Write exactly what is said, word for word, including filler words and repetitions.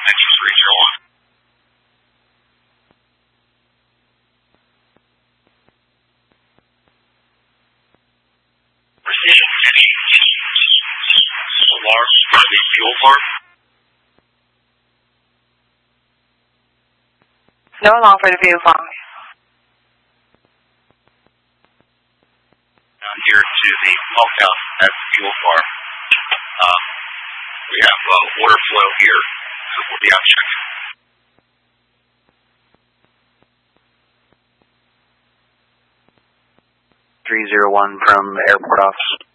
extension three zero one. Precision City alarm for the fuel farm. No alarm for the fuel farm. Down here to the bunkhouse at the fuel farm. Um, we have uh, water flow here, so we'll be out checking. three zero one from airport office.